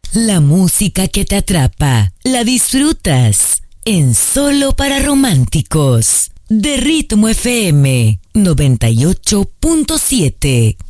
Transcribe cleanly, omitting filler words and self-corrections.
La música que te atrapa, la disfrutas en Solo para Románticos, de Ritmo FM 98.7.